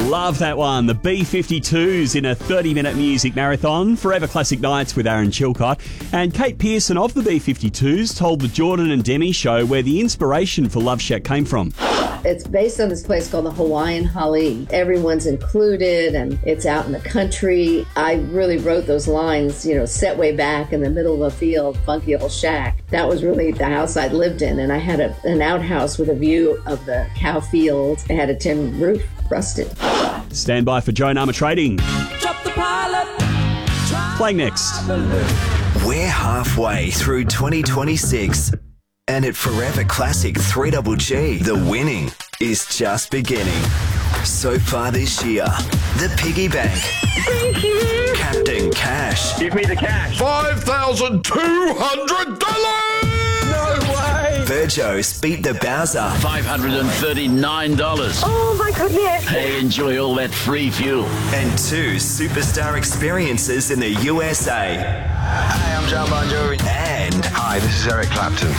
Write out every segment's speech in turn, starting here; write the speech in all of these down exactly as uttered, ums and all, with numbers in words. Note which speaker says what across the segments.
Speaker 1: Love that one. The B fifty-twos in a thirty-minute music marathon. Forever Classic Nights with Aaron Chilcott. And Kate Pearson of the B fifty-twos told the Jordan and Demi show where the inspiration for Love Shack came from.
Speaker 2: It's based on this place called the Hawaiian Hali. Everyone's included and it's out in the country. I really wrote those lines, you know, set way back in the middle of a field, funky old shack. That was really the house I lived in. And I had a, an outhouse with a view of the cow field. It had a tin roof, rusted.
Speaker 1: Stand by for Joe Nama Trading.
Speaker 3: Drop the pilot.
Speaker 1: Playing next.
Speaker 4: We're halfway through twenty twenty-six. And at Forever Classic three G G, the winning is just beginning. So far this year, the piggy bank.
Speaker 5: Thank you.
Speaker 4: Captain Cash.
Speaker 6: Give me the cash.
Speaker 7: five thousand two hundred dollars!
Speaker 6: No way.
Speaker 4: Virgos beat the Bowser.
Speaker 8: five hundred thirty-nine dollars.
Speaker 5: Oh my goodness.
Speaker 8: Hey, enjoy all that free fuel.
Speaker 4: And two superstar experiences in the U S A.
Speaker 6: Hi, I'm John Bon Jovi.
Speaker 4: And...
Speaker 6: Hi, this is Eric Clapton.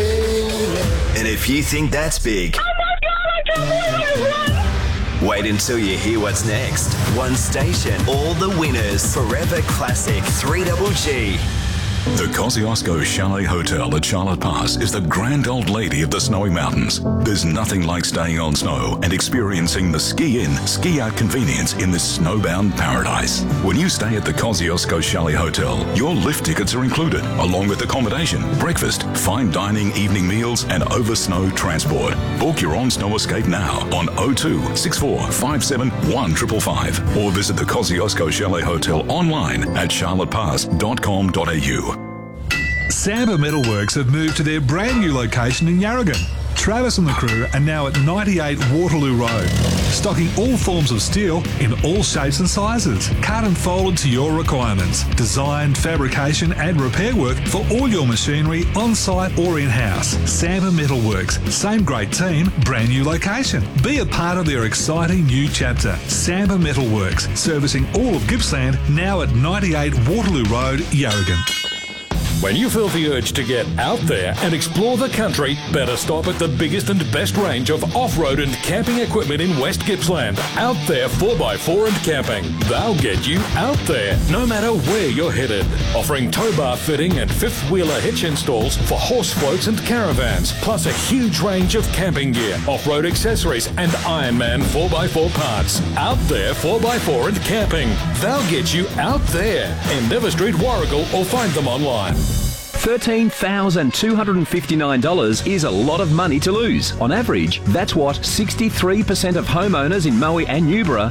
Speaker 4: And if you think that's big...
Speaker 5: Oh my God, I can't believe it.
Speaker 4: Wait until you hear what's next. One station, all the winners. Forever Classic three G G.
Speaker 9: The Kosciuszko Chalet Hotel at Charlotte Pass is the grand old lady of the snowy mountains. There's nothing like staying on snow and experiencing the ski-in, ski-out convenience in this snowbound paradise. When you stay at the Kosciuszko Chalet Hotel, your lift tickets are included, along with accommodation, breakfast, fine dining, evening meals, and over-snow transport. Book your own snow escape now on oh two, six four five seven, one five five five or visit the Kosciuszko Chalet Hotel online at charlotte pass dot com dot a u.
Speaker 10: Samba Metalworks have moved to their brand new location in Yarragon. Travis and the crew are now at ninety-eight Waterloo Road, stocking all forms of steel in all shapes and sizes, cut and folded to your requirements. Design, fabrication and repair work for all your machinery on-site or in-house. Samba Metalworks, same great team, brand new location. Be a part of their exciting new chapter. Samba Metalworks, servicing all of Gippsland, now at ninety-eight Waterloo Road, Yarragon.
Speaker 11: When you feel the urge to get out there and explore the country, better stop at the biggest and best range of off-road and camping equipment in West Gippsland. Out There four by four and Camping. They'll get you out there, no matter where you're headed. Offering tow bar fitting and fifth-wheeler hitch installs for horse floats and caravans, plus a huge range of camping gear, off-road accessories and Ironman four by four parts. Out There four by four and Camping. They'll get you out there. Endeavour Street, Warragul, or find them online.
Speaker 12: thirteen thousand two hundred fifty-nine dollars is a lot of money to lose. On average, that's what sixty-three percent of homeowners in Maui and Newborough